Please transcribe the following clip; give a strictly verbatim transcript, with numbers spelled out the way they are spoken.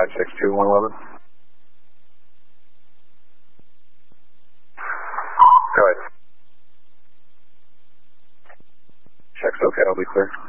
five six two one eleven. Go ahead. Check's okay, I'll be clear.